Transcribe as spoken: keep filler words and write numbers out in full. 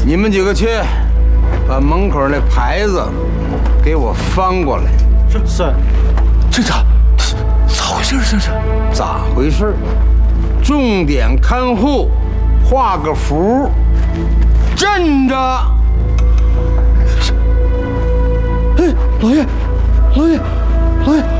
你们几个去，把门口那牌子给我翻过来。 是是，镇长，咋回事？这是咋回事？重点看护，画个符，站着。 哎，老爷，老爷，老爷。